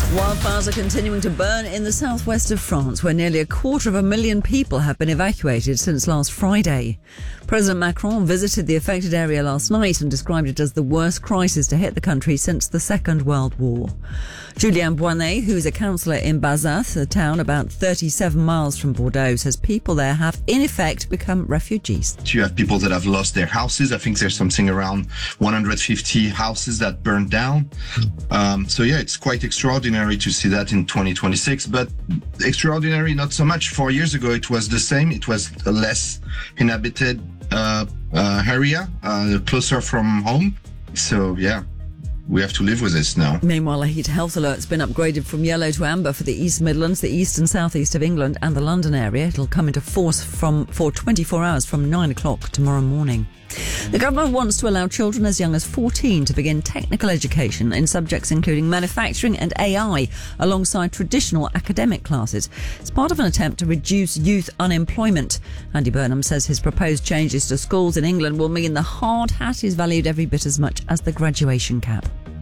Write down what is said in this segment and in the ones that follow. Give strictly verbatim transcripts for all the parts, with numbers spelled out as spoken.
Wildfires are continuing to burn in the southwest of France, where nearly a quarter of a million people have been evacuated since last Friday. President Macron visited the affected area last night and described it as the worst crisis to hit the country since the Second World War. Julien Boinet, who is a councillor in Bazas, a town about thirty-seven miles from Bordeaux, says people there have, in effect, become refugees. You have people that have lost their houses. I think there's something around one hundred fifty houses that burned down. Um, so yeah, it's quite extraordinary to see that in twenty twenty-six, but extraordinary not so much. Four years ago, it was the same. It was a less inhabited uh, uh, area, uh, closer from home. So yeah, we have to live with this now. Meanwhile, a heat health alert's been upgraded from yellow to amber for the East Midlands, the east and southeast of England and the London area. It'll come into force from for twenty-four hours from nine o'clock tomorrow morning. The government wants to allow children as young as fourteen to begin technical education in subjects including manufacturing and A I alongside traditional academic classes. It's part of an attempt to reduce youth unemployment. Andy Burnham says his proposed changes to schools in England will mean the hard hat is valued every bit as much as the graduation cap.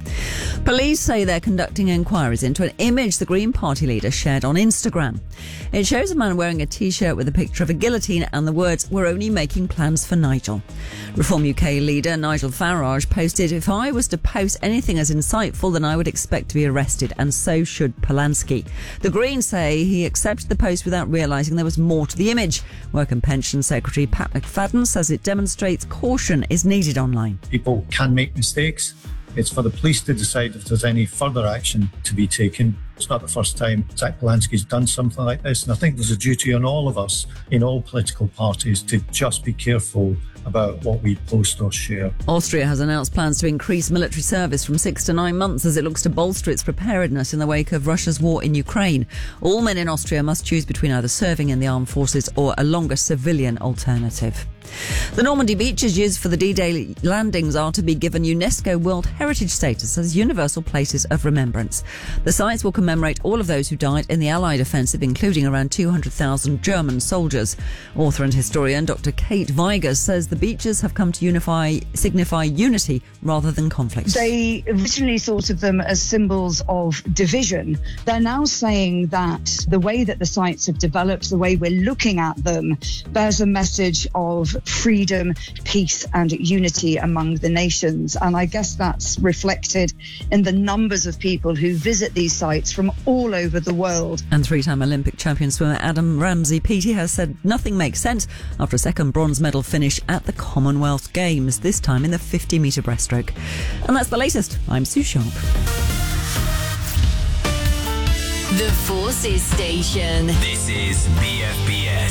Police say they're conducting inquiries into an image the Green Party leader shared on Instagram. It shows a man wearing a T-shirt with a picture of a guillotine and the words, "We're only making plans for Nigel." Reform U K leader Nigel Farage posted, "If I was to post anything as insightful, then I would expect to be arrested, and so should Polanski." The Greens say he accepted the post without realising there was more to the image. Work and Pension Secretary Pat McFadden says it demonstrates caution is needed online. People can make mistakes. It's for the police to decide if there's any further action to be taken. It's not the first time Zach Polanski's done something like this, and I think there's a duty on all of us in all political parties to just be careful about what we post or share. Austria has announced plans to increase military service from six to nine months as it looks to bolster its preparedness in the wake of Russia's war in Ukraine. All men in Austria must choose between either serving in the armed forces or a longer civilian alternative. The Normandy beaches used for the D-Day landings are to be given UNESCO World Heritage status as universal places of remembrance. The sites will commemorate all of those who died in the Allied offensive, including around two hundred thousand German soldiers. Author and historian Doctor Kate Vigers says the beaches have come to unify, signify unity rather than conflict. They originally thought of them as symbols of division. They're now saying that the way that the sites have developed, the way we're looking at them, bears a message of freedom, peace and unity among the nations. And I guess that's reflected in the numbers of people who visit these sites from all over the world. And three-time Olympic champion swimmer Adam Ramsey-Peaty has said nothing makes sense after a second bronze medal finish at the Commonwealth Games, this time in the fifty metre breaststroke. And that's the latest. I'm Sue Sharp. The Forces Station. This is B F B S.